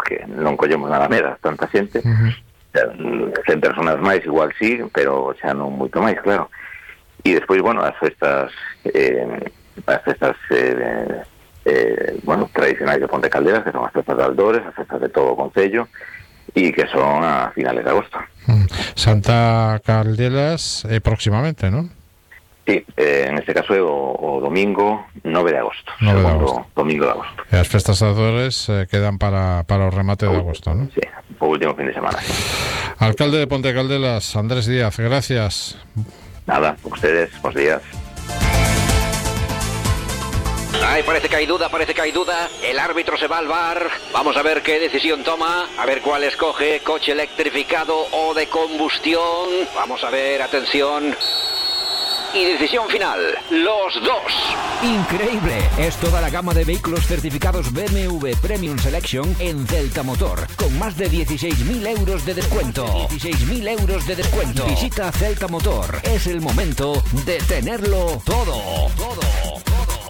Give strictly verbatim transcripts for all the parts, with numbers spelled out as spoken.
porque non collemos na Alameda tanta xente. Uh-huh. cen personas máis igual sí, pero xa non moito máis, claro. E despois, bueno, as festas eh, as festas eh, eh, bueno, tradicionais de Ponte Caldelas, que son as festas de Aldores, as festas de todo o concello, e que son a finales de agosto. Santa Caldelas eh, próximamente, ¿no? Sí, eh, en este caso é o, o domingo nove de agosto, nove segundo de agosto. domingo de agosto. E as festas de Azores eh, quedan para, para o remate de agosto, ¿no? Sí, o último fin de semana. Sí. Alcalde de Ponte Caldelas, Andrés Díaz, gracias. Nada, ustedes, buenos días. Ay, parece que hay duda, parece que hay duda. El árbitro se va al V A R. Vamos a ver qué decisión toma. A ver cuál escoge. Coche electrificado o de combustión. Vamos a ver, atención. Y decisión final, los dos. Increíble, es toda la gama de vehículos certificados B M W Premium Selection en Celta Motor, con más de dieciséis mil euros de descuento. dieciséis mil euros de descuento. Visita Celta Motor, es el momento de tenerlo todo. Todo, todo.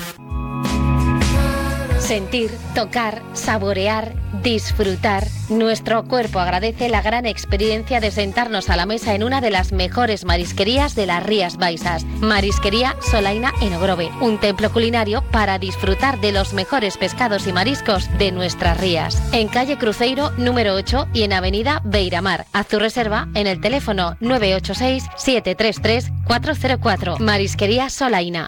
Sentir, tocar, saborear, disfrutar. Nuestro cuerpo agradece la gran experiencia de sentarnos a la mesa en una de las mejores marisquerías de las Rías Baixas. Marisquería Solaina en Ogrove, un templo culinario para disfrutar de los mejores pescados y mariscos de nuestras rías. En calle Cruzeiro número ocho y en avenida Beiramar. Haz tu reserva en el teléfono nueve ocho seis, siete tres tres, cuatro cero cuatro. Marisquería Solaina.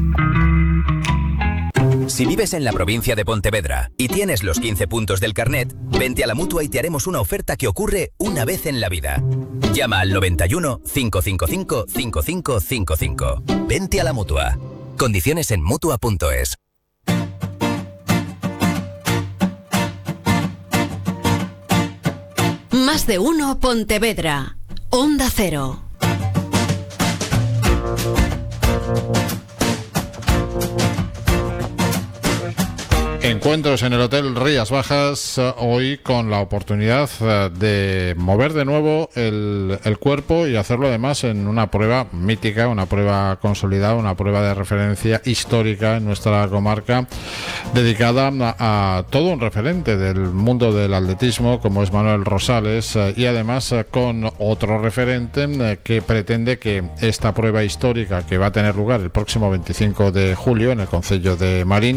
Si vives en la provincia de Pontevedra y tienes los quince puntos del carnet, vente a la Mutua y te haremos una oferta que ocurre una vez en la vida. Llama al noventa y uno, cinco cinco cinco, cinco cinco cinco cinco. Vente a la Mutua. Condiciones en Mutua punto es. Más de uno Pontevedra. Onda Cero. Encuentros en el Hotel Rías Bajas, hoy con la oportunidad de mover de nuevo el, el cuerpo y hacerlo además en una prueba mítica, una prueba consolidada, una prueba de referencia histórica en nuestra comarca, dedicada a, a todo un referente del mundo del atletismo como es Manuel Rosales, y además con otro referente que pretende que esta prueba histórica, que va a tener lugar el próximo veinticinco de julio en el concello de Marín,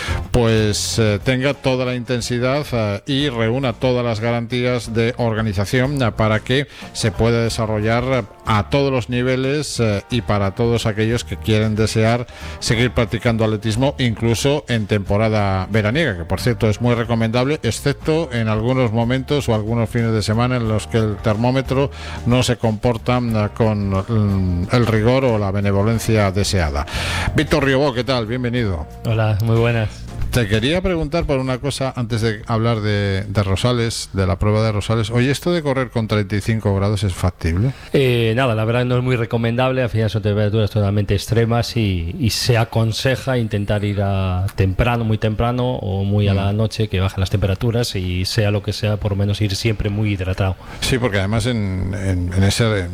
pues Eh, tenga toda la intensidad eh, y reúna todas las garantías de organización eh, para que se pueda desarrollar eh, a todos los niveles eh, y para todos aquellos que quieren desear seguir practicando atletismo, incluso en temporada veraniega, que por cierto es muy recomendable, excepto en algunos momentos o algunos fines de semana en los que el termómetro no se comporta eh, con mm, el rigor o la benevolencia deseada. Víctor Riobó, ¿qué tal? Bienvenido. Hola, muy buenas. Te quería preguntar por una cosa antes de hablar de, de Rosales, de la prueba de Rosales. Oye, ¿esto de correr con treinta y cinco grados es factible? Eh, nada, la verdad no es muy recomendable. Al final son temperaturas totalmente extremas y, y se aconseja intentar ir a temprano, muy temprano o muy a la noche, que bajen las temperaturas y sea lo que sea, por lo menos ir siempre muy hidratado. Sí, porque además en, en, en ese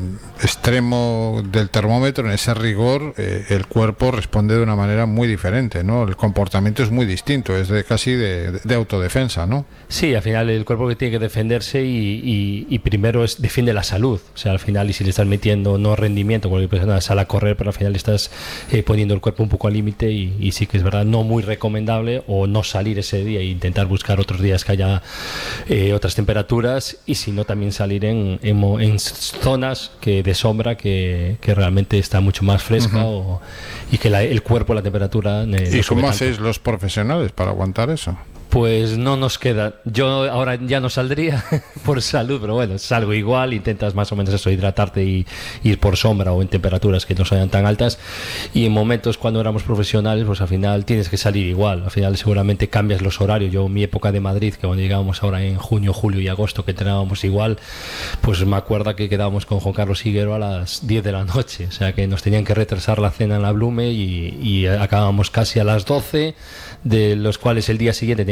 extremo del termómetro, en ese rigor, eh, el cuerpo responde de una manera muy diferente, ¿no? El comportamiento es muy distinto. Es de casi de, de autodefensa, ¿no? Sí, al final el cuerpo que tiene que defenderse y, y, y primero es defiende la salud. O sea, al final, y si le estás metiendo no rendimiento, cualquier persona sale a correr, pero al final le estás eh, poniendo el cuerpo un poco al límite y, y sí que es verdad, no muy recomendable o no salir ese día e intentar buscar otros días que haya eh, otras temperaturas y si no también salir en, en, en zonas que de sombra que, que realmente está mucho más fresca uh-huh. o, y que la, el cuerpo, la temperatura... Eh, ¿Y no cómo hacéis los profesionales para aguantar eso? Pues no nos queda. Yo ahora ya no saldría por salud, pero bueno, salgo igual, intentas más o menos eso, hidratarte y ir por sombra o en temperaturas que no sean tan altas. Y en momentos cuando éramos profesionales, pues al final tienes que salir igual. Al final seguramente cambias los horarios. Yo mi época de Madrid, que cuando llegábamos ahora en junio, julio y agosto, que entrenábamos igual, pues me acuerdo que quedábamos con Juan Carlos Higuero a las diez de la noche. O sea que nos tenían que retrasar la cena en la Blume y, y acabábamos casi a las doce, de los cuales el día siguiente teníamos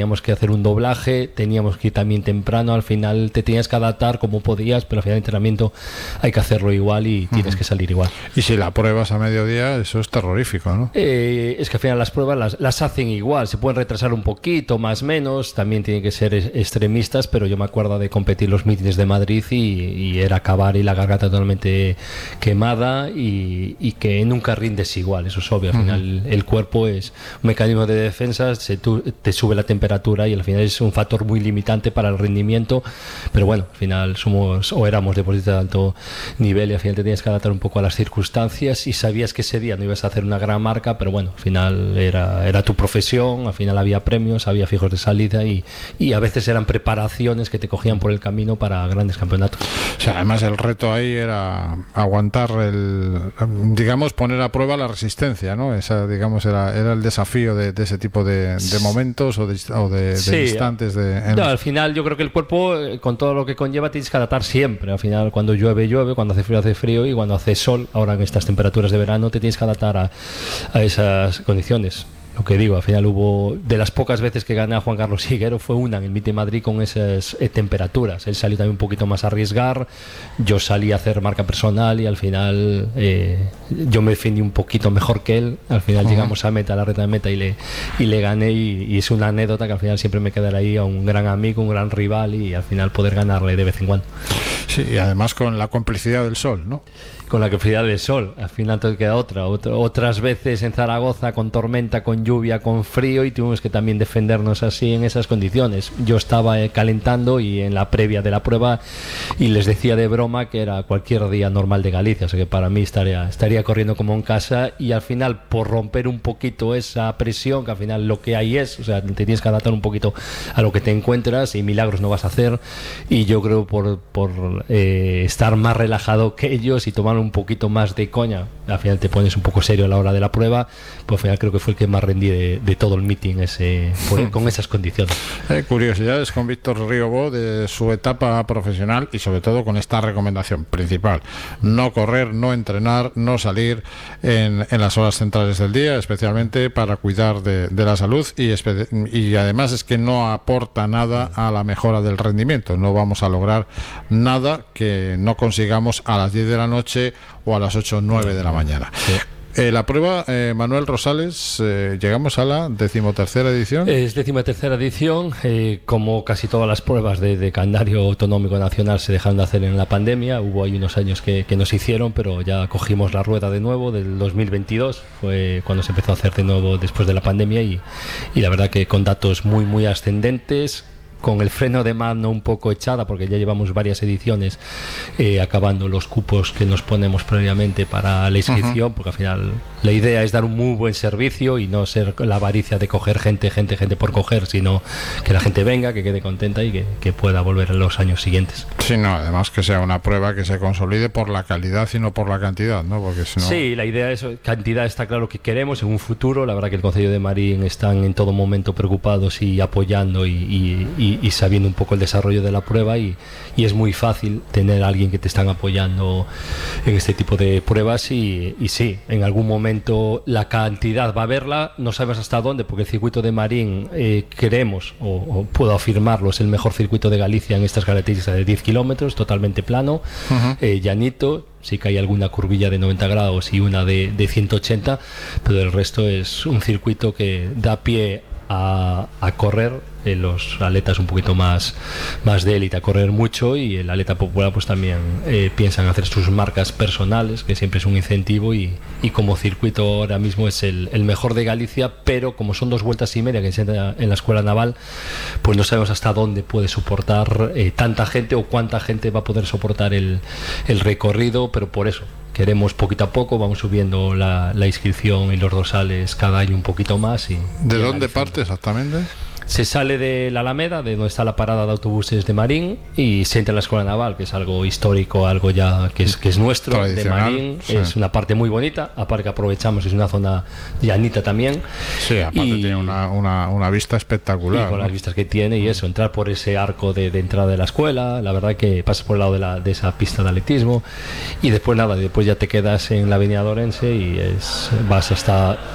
teníamos que hacer un doblaje, teníamos que ir también temprano, al final te tenías que adaptar como podías, pero al final el entrenamiento hay que hacerlo igual y tienes uh-huh. que salir igual. Y si la pruebas a mediodía, eso es terrorífico, ¿no? Eh, es que al final las pruebas las, las hacen igual, se pueden retrasar un poquito, más o menos, también tienen que ser extremistas, pero yo me acuerdo de competir los mítines de Madrid y, y era acabar y la garganta totalmente quemada y, y que nunca rindes igual, eso es obvio, al final uh-huh. el cuerpo es un mecanismo de defensa, se tu, te sube la temperatura y al final es un factor muy limitante para el rendimiento, pero bueno, al final somos o éramos deportistas de alto nivel y al final te tenías que adaptar un poco a las circunstancias y sabías que ese día no ibas a hacer una gran marca, pero bueno, al final era, era tu profesión, al final había premios, había fijos de salida y, y a veces eran preparaciones que te cogían por el camino para grandes campeonatos. O sea, además el reto ahí era aguantar el, digamos, poner a prueba la resistencia, ¿no? Esa, digamos, era, era el desafío de, de ese tipo de, de momentos o de, o de, sí, de instantes. De, en... no, al final yo creo que el cuerpo, con todo lo que conlleva, tienes que adaptar siempre. Al final, cuando llueve, llueve, cuando hace frío, hace frío y cuando hace sol, ahora en estas temperaturas de verano, te tienes que adaptar a, a esas condiciones. Lo que digo, al final hubo, de las pocas veces que gané a Juan Carlos Higuero, fue una en el Mite Madrid con esas eh, temperaturas. Él salió también un poquito más a arriesgar, yo salí a hacer marca personal y al final eh, yo me defendí un poquito mejor que él. Al final uh-huh. llegamos a meta, a la reta de meta y le, y le gané y, y es una anécdota que al final siempre me quedará ahí a un gran amigo, un gran rival y al final poder ganarle de vez en cuando. Sí, y además con la complicidad del sol, ¿no? Con la complicidad del sol, al final te queda otra, otra otras veces en Zaragoza con tormenta, con lluvia, con frío y tuvimos que también defendernos así en esas condiciones. Yo estaba eh, calentando y en la previa de la prueba y les decía de broma que era cualquier día normal de Galicia, o sea que para mí estaría, estaría corriendo como en casa y al final por romper un poquito esa presión, que al final lo que hay es, o sea, te tienes que adaptar un poquito a lo que te encuentras y milagros no vas a hacer y yo creo por, por eh, estar más relajado que ellos y tomar un poquito más de coña, al final te pones un poco serio a la hora de la prueba, pues al final creo que fue el que más rendí de, de todo el meeting ese, por, con esas condiciones. Eh, curiosidades con Víctor Riobó de su etapa profesional y sobre todo con esta recomendación principal: no correr, no entrenar, no salir en, en las horas centrales del día, especialmente para cuidar de, de la salud y, y además es que no aporta nada a la mejora del rendimiento. No vamos a lograr nada que no consigamos a las diez de la noche o a las ocho o nueve de la mañana. Sí. Eh, la prueba, eh, Manuel Rosales, eh, llegamos a la decimotercera edición. Es decimotercera edición, eh, como casi todas las pruebas de, de calendario autonómico nacional se dejaron de hacer en la pandemia. Hubo ahí unos años que, que nos hicieron, pero ya cogimos la rueda de nuevo del dos mil veintidós, fue cuando se empezó a hacer de nuevo después de la pandemia y, y la verdad que con datos muy muy ascendentes, con el freno de mano un poco echada porque ya llevamos varias ediciones eh, acabando los cupos que nos ponemos previamente para la inscripción, uh-huh. porque al final la idea es dar un muy buen servicio y no ser la avaricia de coger gente, gente, gente por coger, sino que la gente venga, que quede contenta y que, que pueda volver en los años siguientes. Sí, no, además que sea una prueba que se consolide por la calidad y no por la cantidad, ¿no? Porque si no... Sí, la idea es, cantidad está claro que queremos en un futuro, la verdad que el Concello de Marín están en todo momento preocupados y apoyando y, y, y Y, y sabiendo un poco el desarrollo de la prueba y, y es muy fácil tener a alguien que te están apoyando en este tipo de pruebas y, y sí, en algún momento la cantidad va a haberla, no sabemos hasta dónde porque el circuito de Marín eh, queremos o, o puedo afirmarlo, es el mejor circuito de Galicia en estas características de diez kilómetros, totalmente plano, uh-huh. eh, llanito, sí que hay alguna curvilla de noventa grados y una de, de ciento ochenta, pero el resto es un circuito que da pie a, a correr. Eh, los atletas un poquito más, más de élite a correr mucho y el atleta popular pues también eh, piensan hacer sus marcas personales, que siempre es un incentivo y, y como circuito ahora mismo es el, el mejor de Galicia, pero como son dos vueltas y media que se entra en la escuela naval, pues no sabemos hasta dónde puede soportar eh, tanta gente o cuánta gente va a poder soportar el, el recorrido, pero por eso queremos poquito a poco, vamos subiendo la, la inscripción y los dorsales cada año un poquito más. Y, ¿De y dónde parte exactamente? Se sale de la Alameda, de donde está la parada de autobuses de Marín, y se entra en la Escuela Naval, que es algo histórico, algo ya que es, que es nuestro, de Marín. Sí. Es una parte muy bonita, aparte que aprovechamos, es una zona llanita también. Sí, aparte y, tiene una, una, una vista espectacular. Y con ¿no? las vistas que tiene y eso, entrar por ese arco de, de entrada de la escuela, la verdad que pasas por el lado de, la, de esa pista de atletismo, y después nada, después ya te quedas en la avenida Dorense y es, vas hasta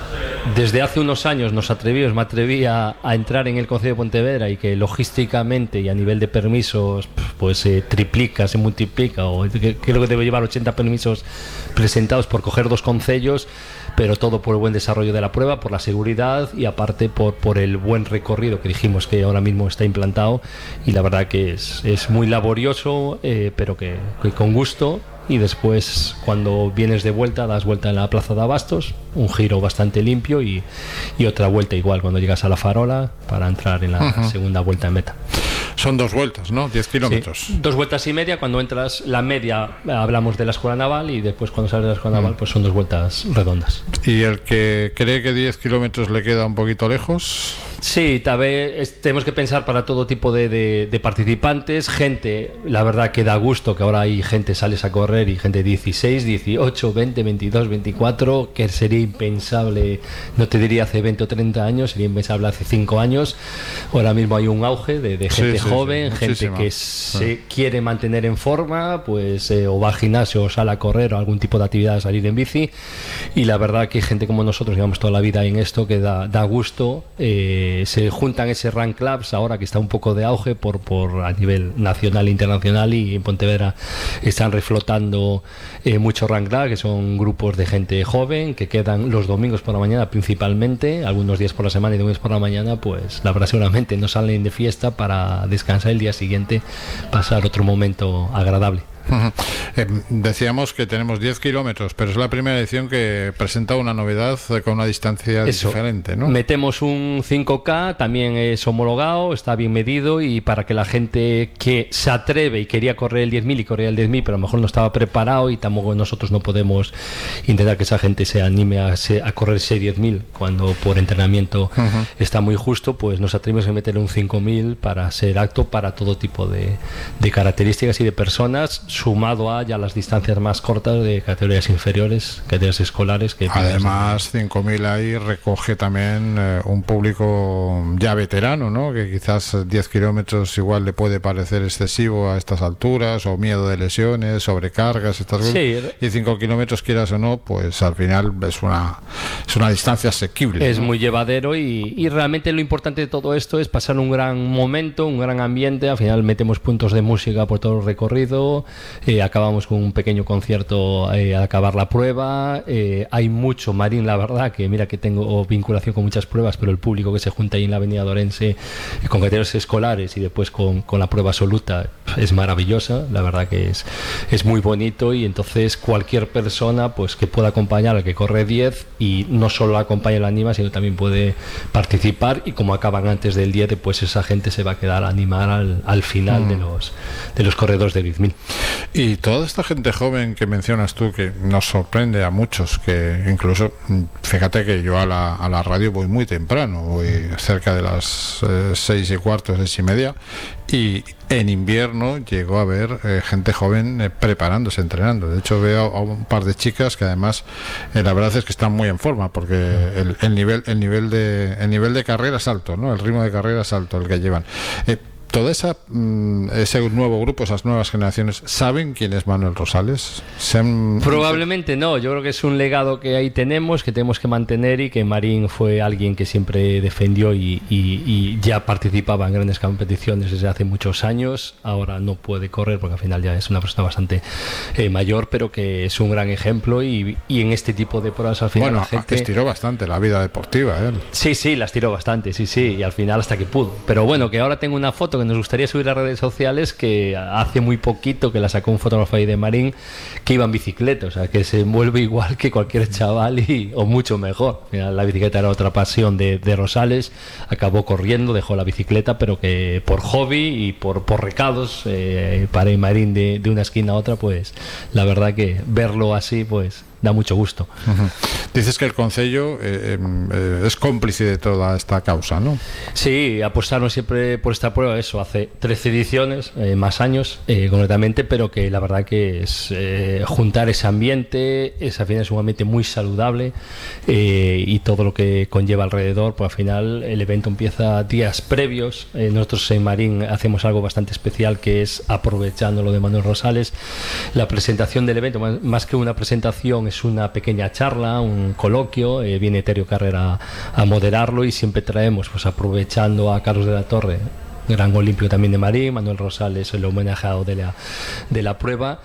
desde hace unos años nos atrevimos, me atreví a, a entrar en el Concello de Pontevedra y que logísticamente y a nivel de permisos pues se triplica, se multiplica, o que, creo que debe llevar ochenta permisos presentados por coger dos concellos, pero todo por el buen desarrollo de la prueba, por la seguridad y aparte por, por el buen recorrido que dijimos que ahora mismo está implantado, y la verdad que es, es muy laborioso, eh, pero que, que con gusto. Y después, cuando vienes de vuelta, das vuelta en la plaza de Abastos, un giro bastante limpio, y, y otra vuelta igual cuando llegas a la Farola para entrar en la uh-huh. segunda vuelta en meta. Son dos vueltas, ¿no? diez kilómetros. Sí, dos vueltas y media. Cuando entras, la media, hablamos de la Escuela Naval, y después cuando sales de la Escuela uh-huh. Naval, pues son dos vueltas redondas. ¿Y el que cree que diez kilómetros le queda un poquito lejos? Sí, tal vez tenemos que pensar para todo tipo de, de, de participantes. Gente, la verdad que da gusto que ahora hay gente, sales a correr y gente de dieciséis, dieciocho, veinte, veintidós, veinticuatro, que sería impensable, no te diría hace veinte o treinta años, sería impensable hace cinco años. Ahora mismo hay un auge de, de gente sí, sí, joven, sí, gente que sí. se quiere mantener en forma, pues eh, o va al gimnasio o sale a correr o algún tipo de actividad, salir en bici. Y la verdad que gente como nosotros llevamos toda la vida en esto, que da, da gusto. Eh, se juntan ese run clubs ahora que está un poco de auge por, por a nivel nacional e internacional, y en Pontevedra están reflotando eh, muchos run clubs, que son grupos de gente joven que quedan los domingos por la mañana principalmente, algunos días por la semana y domingos por la mañana, pues la verdad seguramente no salen de fiesta para descansar el día siguiente, pasar otro momento agradable. Uh-huh. Eh, decíamos que tenemos diez kilómetros, pero es la primera edición que presenta una novedad con una distancia Eso. diferente, ¿no? Metemos un cinco K, también es homologado, está bien medido, y para que la gente que se atreve y quería correr el diez mil y corría el diez mil, pero a lo mejor no estaba preparado, y tampoco nosotros no podemos intentar que esa gente se anime a, a correr ese diez mil cuando por entrenamiento uh-huh. está muy justo, pues nos atrevimos a meter un cinco mil para ser apto para todo tipo de, de características y de personas, sumado a ya las distancias más cortas de categorías inferiores, categorías escolares. Que además cinco mil ahí recoge también eh, un público ya veterano, ¿no? Que quizás diez kilómetros igual le puede parecer excesivo a estas alturas, o miedo de lesiones, sobrecargas, estas cosas. Sí. Y cinco kilómetros, quieras o no, pues al final es una es una distancia asequible. Es ¿no? muy llevadero, y, y realmente lo importante de todo esto es pasar un gran momento, un gran ambiente. Al final metemos puntos de música por todo el recorrido. Eh, acabamos con un pequeño concierto eh, al acabar la prueba. Eh, hay mucho Marín, la verdad, que mira que tengo vinculación con muchas pruebas, pero el público que se junta ahí en la Avenida de Orense eh, con categorías escolares y después con, con la prueba absoluta es maravillosa. La verdad que es, es muy bonito, y entonces cualquier persona pues que pueda acompañar al que corre diez, y no solo acompaña y la anima, sino también puede participar, y como acaban antes del diez, pues esa gente se va a quedar a animar al, al final mm. de los de los corredores de diez mil. Y toda esta gente joven que mencionas tú, que nos sorprende a muchos, que incluso, fíjate que yo a la, a la radio voy muy temprano, voy cerca de las eh, seis y cuarto, seis y media, y en invierno llegó a haber eh, gente joven eh, preparándose, entrenando. De hecho veo a un par de chicas que además eh, la verdad es que están muy en forma, porque el, el nivel el nivel de el nivel de carrera es alto, ¿no? El ritmo de carrera es alto el que llevan. Eh, Todo esa, ese nuevo grupo, esas nuevas generaciones, ¿saben quién es Manuel Rosales? Han... Probablemente no. Yo creo que es un legado que ahí tenemos, que tenemos que mantener, y que Marín fue alguien que siempre defendió y, y, y ya participaba en grandes competiciones desde hace muchos años. Ahora no puede correr porque al final ya es una persona bastante eh, mayor, pero que es un gran ejemplo, y, y en este tipo de pruebas al final bueno, la gente... estiró bastante la vida deportiva, ¿eh? Sí, sí, la estiró bastante, sí, sí, y al final hasta que pudo. Pero bueno, que ahora tengo una foto que nos gustaría subir a redes sociales, que hace muy poquito que la sacó un fotógrafo ahí de Marín, que iba en bicicleta, o sea, que se mueve igual que cualquier chaval, y, o mucho mejor. Mira, la bicicleta era otra pasión de, de Rosales, acabó corriendo, dejó la bicicleta, pero que por hobby y por, por recados, eh, para ir Marín de, de una esquina a otra, pues la verdad que verlo así, pues da mucho gusto. Uh-huh. Dices que el Concello eh, eh, es cómplice de toda esta causa, ¿no? Sí, apostaron siempre por esta prueba, eso, hace trece ediciones, eh, más años eh, concretamente, pero que la verdad que es eh, juntar ese ambiente, ese al final es un ambiente muy saludable, eh, y todo lo que conlleva alrededor, pues al final el evento empieza días previos. Eh, nosotros en Marín hacemos algo bastante especial, que es, aprovechando lo de Manuel Rosales, la presentación del evento, más, más que una presentación, es es una pequeña charla, un coloquio, eh, viene Terio Carrera a moderarlo y siempre traemos, pues aprovechando a Carlos de la Torre, gran olímpico también de Marín, Manuel Rosales, el homenajeado de la, de la prueba,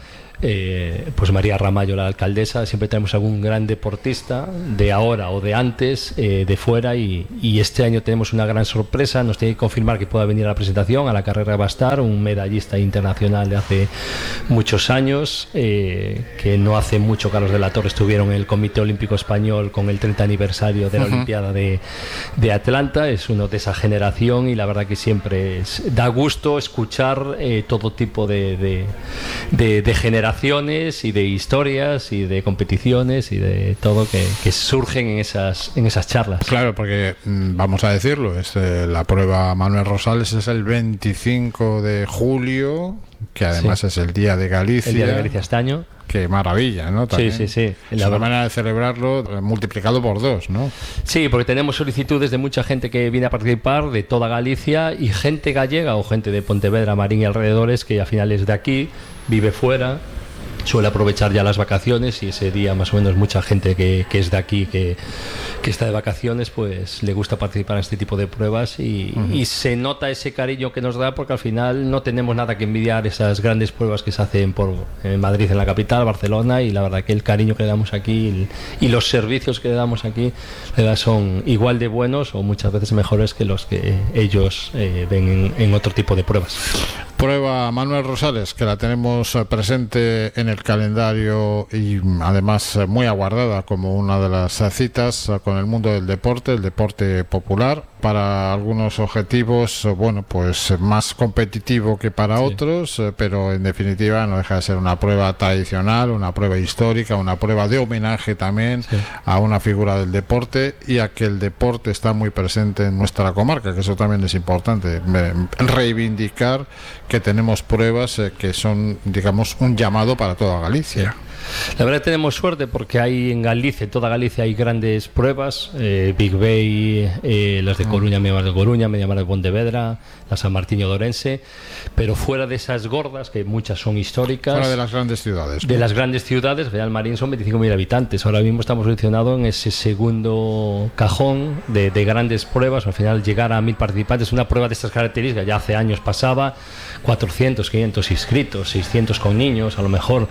Eh, pues María Ramallo, la alcaldesa. Siempre tenemos algún gran deportista de ahora o de antes, eh, de fuera, y, y este año tenemos una gran sorpresa. Nos tiene que confirmar que pueda venir a la presentación. A la carrera va a estar un medallista internacional de hace muchos años, eh, que no hace mucho Carlos de la Torre estuvieron en el Comité Olímpico Español con el treinta aniversario de la uh-huh. Olimpiada de, de Atlanta. Es uno de esa generación y la verdad que siempre es, da gusto escuchar eh, todo tipo de, de, de, de generaciones y de historias y de competiciones y de todo que, que surgen en esas en esas charlas. Claro, porque vamos a decirlo, es eh, la prueba Manuel Rosales es el veinticinco de julio, que además sí. es el Día de Galicia. El Día de Galicia este año. Qué maravilla, ¿no? También. Sí, sí, sí. Es una manera de celebrarlo multiplicado por dos, ¿no? Sí, porque tenemos solicitudes de mucha gente que viene a participar de toda Galicia y gente gallega o gente de Pontevedra, Marín y alrededores que al final es de aquí, vive fuera, suele aprovechar ya las vacaciones y ese día más o menos mucha gente que, que es de aquí, que, que está de vacaciones, pues le gusta participar en este tipo de pruebas y, uh-huh. y se nota ese cariño que nos da porque al final no tenemos nada que envidiar esas grandes pruebas que se hacen por en Madrid, en la capital, Barcelona, y la verdad que el cariño que le damos aquí y, y los servicios que le damos aquí la verdad, son igual de buenos o muchas veces mejores que los que ellos eh, ven en, en otro tipo de pruebas. Prueba Manuel Rosales, que la tenemos presente en el calendario y además muy aguardada como una de las citas con el mundo del deporte, el deporte popular, para algunos objetivos, bueno, pues más competitivo que para sí. otros, pero en definitiva no deja de ser una prueba tradicional, una prueba histórica, una prueba de homenaje también sí. a una figura del deporte y a que el deporte está muy presente en nuestra comarca, que eso también es importante, reivindicar que tenemos pruebas eh, que son, digamos, un llamado para toda Galicia. La verdad tenemos suerte porque hay en Galicia, en toda Galicia hay grandes pruebas, eh, Big Bay, eh, las de Coruña, Mediamar de Coruña, Mediamar de Pontevedra, la San Martiño de Orense, pero fuera de esas gordas, que muchas son históricas. Fuera de las grandes ciudades. De ¿no? las grandes ciudades, Real Marín son veinticinco mil habitantes. Ahora mismo estamos posicionados en ese segundo cajón de, de grandes pruebas. Al final llegar a mil participantes, una prueba de estas características, ya hace años pasaba, cuatrocientos, quinientos inscritos, seiscientos con niños, a lo mejor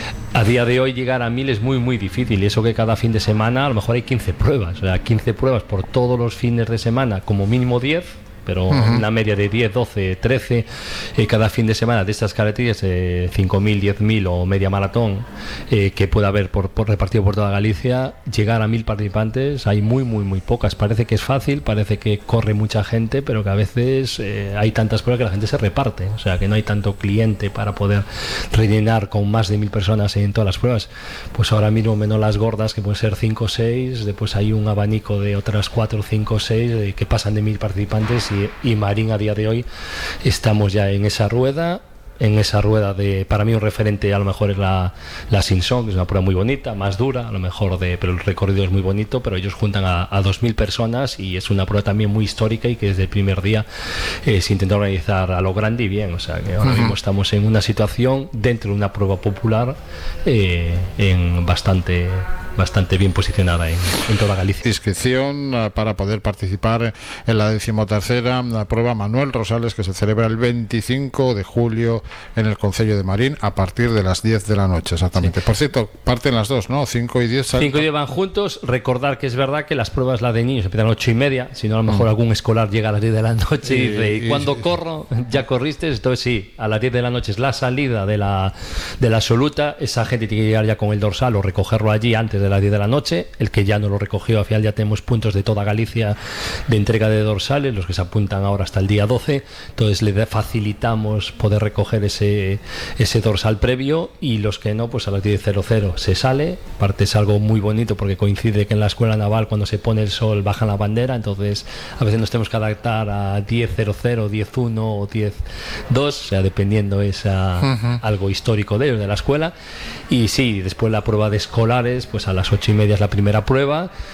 a día de hoy llegar a mil es muy muy difícil y eso que cada fin de semana a lo mejor hay quince pruebas, o sea, quince pruebas por todos los fines de semana, como mínimo diez, pero uh-huh. una media de diez, doce, trece eh, cada fin de semana de estas características, eh, cinco mil, diez mil o media maratón eh, que pueda haber por, por repartido por toda Galicia, llegar a mil participantes hay muy muy muy pocas. Parece que es fácil, parece que corre mucha gente, pero que a veces eh, hay tantas pruebas que la gente se reparte, o sea que no hay tanto cliente para poder rellenar con más de mil personas en todas las pruebas. Pues ahora mismo menos las gordas que pueden ser cinco o seis, después hay un abanico de otras cuatro, cinco o seis eh, que pasan de mil participantes y, y Marín a día de hoy estamos ya en esa rueda. En esa rueda de, para mí un referente a lo mejor es la, la Simpson, que es una prueba muy bonita, más dura, a lo mejor de, pero el recorrido es muy bonito, pero ellos juntan a, a dos mil personas y es una prueba también muy histórica y que desde el primer día eh, se intentó organizar a lo grande y bien, o sea que ahora uh-huh. mismo estamos en una situación dentro de una prueba popular eh, en bastante bastante bien posicionada en, en toda Galicia. Inscripción uh, para poder participar en la decimotercera la prueba Manuel Rosales, que se celebra el veinticinco de julio en el Concello de Marín a partir de las diez de la noche, exactamente. Sí. Por cierto, parten las dos, ¿no? cinco y diez. cinco y diez van juntos. Recordar que es verdad que las pruebas, la de niños, empiezan a ocho y media, si no a lo mejor mm. algún escolar llega a las diez de la noche y, y dice, ¿y, y cuando sí, corro? ¿Ya corriste? Entonces sí, a las diez de la noche es la salida de la, de la absoluta. Esa gente tiene que llegar ya con el dorsal o recogerlo allí antes de las diez de la noche. El que ya no lo recogió, al final ya tenemos puntos de toda Galicia de entrega de dorsales, los que se apuntan ahora hasta el día doce, entonces le facilitamos poder recoger ese, ese dorsal previo, y los que no, pues a las diez cero cero se sale. Aparte es algo muy bonito porque coincide que en la escuela naval cuando se pone el sol bajan la bandera, entonces a veces nos tenemos que adaptar a diez cero cero, diez uno o diez dos, o sea, dependiendo es a, uh-huh. algo histórico de ellos, de la escuela. Y sí, después la prueba de escolares, pues a las ocho y media es la primera prueba.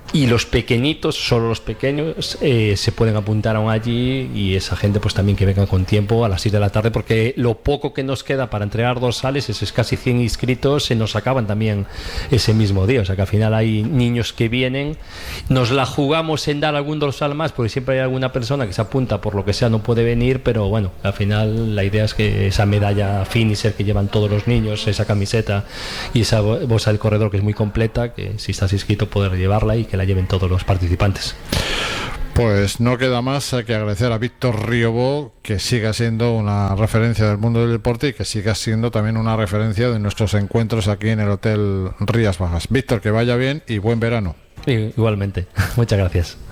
y los pequeñitos, solo los pequeños, eh, se pueden apuntar aún allí, y esa gente pues también que venga con tiempo a las seis de la tarde, porque lo poco que nos queda para entregar dorsales, esos casi cien inscritos, se nos acaban también ese mismo día. O sea que al final hay niños que vienen, nos la jugamos en dar algún dorsal más, porque siempre hay alguna persona que se apunta por lo que sea, no puede venir, pero bueno, al final la idea es que esa medalla finisher que llevan todos los niños, esa camiseta y esa bolsa del corredor, que es muy completa, que si estás inscrito poder llevarla y que la lleven todos los participantes. Pues no queda más que agradecer a Víctor Riobó, que siga siendo una referencia del mundo del deporte y que siga siendo también una referencia de nuestros encuentros aquí en el Hotel Rías Bajas. Víctor, que vaya bien y buen verano. Igualmente, muchas gracias.